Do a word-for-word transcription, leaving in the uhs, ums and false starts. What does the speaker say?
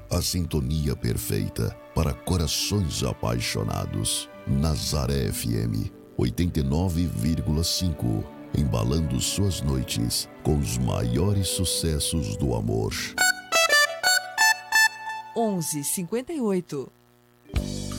a sintonia perfeita para corações apaixonados. Nazaré F M oitenta e nove vírgula cinco, embalando suas noites com os maiores sucessos do amor. onze cinquenta e oito